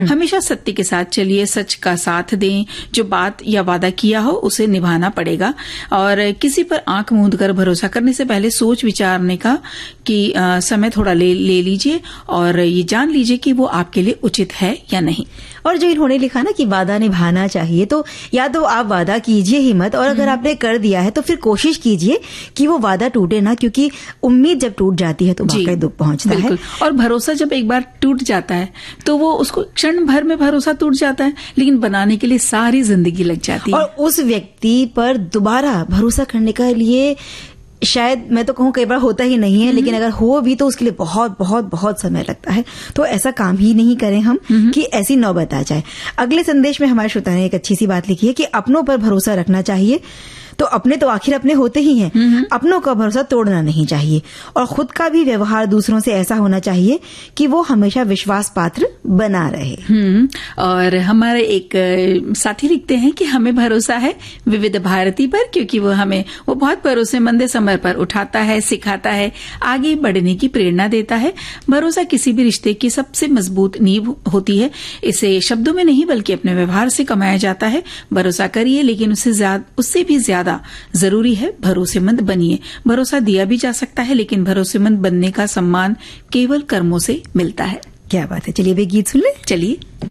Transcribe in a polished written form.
हमेशा सत्य के साथ चलिए, सच का साथ दें। जो बात या वादा किया हो उसे निभाना पड़ेगा। और किसी पर आंख मूंद कर भरोसा करने से पहले सोच विचारने का कि समय थोड़ा ले लीजिए और ये जान लीजिए कि वो आपके लिए उचित है या नहीं। और जो इन्होंने लिखा ना कि वादा निभाना चाहिए, तो या तो आप वादा कीजिए ही मत, और अगर आपने कर दिया है तो फिर कोशिश कीजिए कि वो वादा टूटे ना, क्योंकि उम्मीद जब टूट जाती है तो वाकई दुख पहुंचता है। और भरोसा जब एक बार टूट जाता है तो वो उसको क्षण भर में भरोसा टूट जाता है, लेकिन बनाने के लिए सारी जिंदगी लग जाती है। और उस व्यक्ति पर दोबारा भरोसा करने के लिए शायद मैं तो कहूं कई बार होता ही नहीं है, लेकिन अगर हो भी तो उसके लिए बहुत बहुत बहुत समय लगता है। तो ऐसा काम ही नहीं करें हम कि ऐसी नौबत आ जाए। अगले संदेश में हमारे श्रोता ने एक अच्छी सी बात लिखी है कि अपनों पर भरोसा रखना चाहिए। तो अपने तो आखिर अपने होते ही हैं, अपनों का भरोसा तोड़ना नहीं चाहिए। और खुद का भी व्यवहार दूसरों से ऐसा होना चाहिए कि वो हमेशा विश्वास पात्र बना रहे। और हमारे एक साथी लिखते हैं कि हमें भरोसा है विविध भारती पर, क्योंकि वो बहुत भरोसेमंद समय पर उठाता है, सिखाता है, आगे बढ़ने की प्रेरणा देता है। भरोसा किसी भी रिश्ते की सबसे मजबूत नींव होती है। इसे शब्दों में नहीं बल्कि अपने व्यवहार से कमाया जाता है। भरोसा करिए, लेकिन उससे भी ज्यादा जरूरी है भरोसेमंद बनिए। भरोसा दिया भी जा सकता है, लेकिन भरोसेमंद बनने का सम्मान केवल कर्मों से मिलता है। क्या बात है। चलिए भी गीत सुन ले। चलिए।